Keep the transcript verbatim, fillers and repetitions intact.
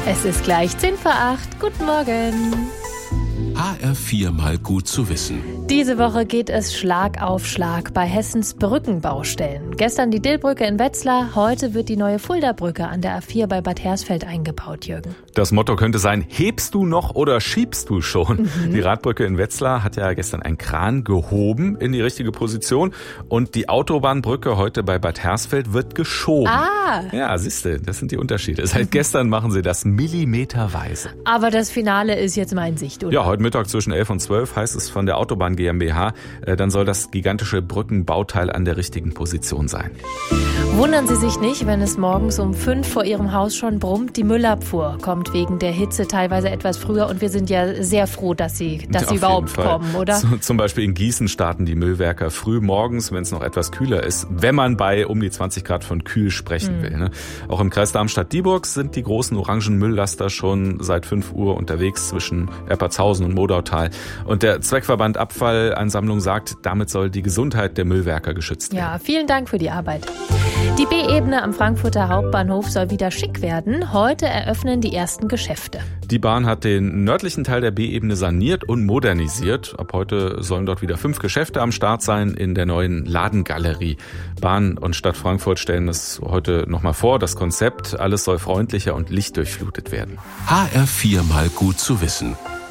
Es ist gleich zehn vor acht. Guten Morgen. H R vier mal gut zu wissen. Diese Woche geht es Schlag auf Schlag bei Hessens Brückenbaustellen. Gestern die Dillbrücke in Wetzlar, heute wird die neue Fulda-Brücke an der A vier bei Bad Hersfeld eingebaut, Jürgen. Das Motto könnte sein, hebst du noch oder schiebst du schon? Mhm. Die Radbrücke in Wetzlar hat ja gestern ein Kran gehoben in die richtige Position und die Autobahnbrücke heute bei Bad Hersfeld wird geschoben. Ah! Ja, siehste, das sind die Unterschiede. Seit gestern machen sie das millimeterweise. Aber das Finale ist jetzt mal in Sicht, oder? Ja, heute Mittag zwischen elf und zwölf heißt es von der Autobahn GmbH, dann soll das gigantische Brückenbauteil an der richtigen Position sein. Wundern Sie sich nicht, wenn es morgens um fünf vor Ihrem Haus schon brummt. Die Müllabfuhr kommt wegen der Hitze teilweise etwas früher und wir sind ja sehr froh, dass sie, dass sie überhaupt kommen, oder? Zum Beispiel in Gießen starten die Müllwerker früh morgens, wenn es noch etwas kühler ist, wenn man bei um die zwanzig Grad von kühl sprechen mhm. will. Ne? Auch im Kreis Darmstadt-Dieburg sind die großen orangen Mülllaster schon seit fünf Uhr unterwegs zwischen Erpertshausen und Modautal. Und der Zweckverband Abfallansammlung sagt, damit soll die Gesundheit der Müllwerker geschützt werden. Ja, vielen Dank für die Arbeit. Die B-Ebene am Frankfurter Hauptbahnhof soll wieder schick werden. Heute eröffnen die ersten Geschäfte. Die Bahn hat den nördlichen Teil der B-Ebene saniert und modernisiert. Ab heute sollen dort wieder fünf Geschäfte am Start sein in der neuen Ladengalerie. Bahn und Stadt Frankfurt stellen es heute nochmal vor, das Konzept. Alles soll freundlicher und lichtdurchflutet werden. H R vier mal gut zu wissen.